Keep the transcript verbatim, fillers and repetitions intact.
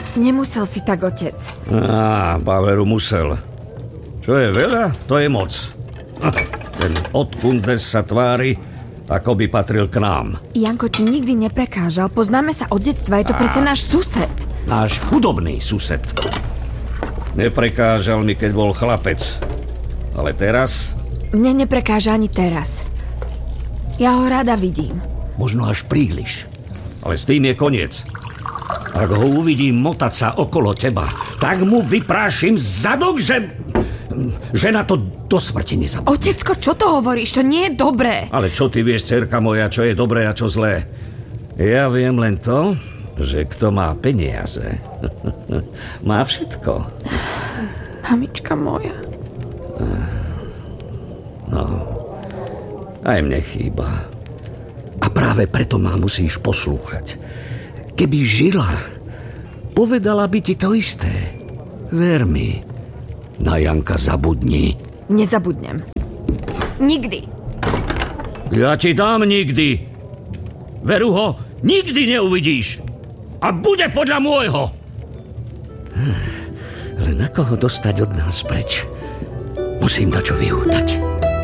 Nemusel si tak, otec. Á, Baveru musel. Čo je veľa, to je moc. Ten odkundes sa tvári, ako by patril k nám. Janko ti nikdy neprekážal. Poznáme sa od detstva, je to predsa náš sused. Náš chudobný sused. Neprekážal mi, keď bol chlapec. Ale teraz... Mne neprekáža ani teraz. Ja ho rada vidím. Možno až príliš. Ale s tým je koniec. Ak ho uvidím motať sa okolo teba, tak mu vyprášim zadok, že... že na to do smrti nezabudne. Otecko, čo to hovoríš? To nie je dobré. Ale čo ty vieš, dcerka moja, čo je dobré a čo zlé? Ja viem len to, že kto má peniaze, má všetko. Mamička moja. No, aj mne chýba. A práve preto ma musíš poslúchať. Keby žila, povedala by ti to isté. Ver mi. Na Janka zabudni. Nezabudnem. Nikdy. Ja ti dám nikdy. Veru ho nikdy neuvidíš. A bude podľa môjho. Len ako ho dostať od nás preč? Musím dačo vyhútať.